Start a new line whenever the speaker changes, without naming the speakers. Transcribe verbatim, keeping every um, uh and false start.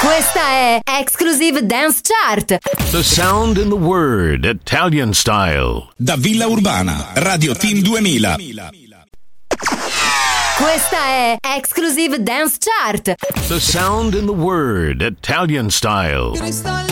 Questa è Exclusive Dance Chart.
The sound in the word, Italian style.
Da Villa Urbana, Radio Team duemila.
Questa è Exclusive Dance Chart.
The sound in the word, Italian style.